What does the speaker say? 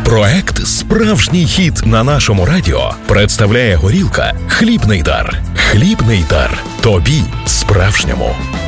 Проект «Справжній хіт» на нашому радіо представляє горілка «Хлібний дар». «Хлібний дар» – тобі справжньому.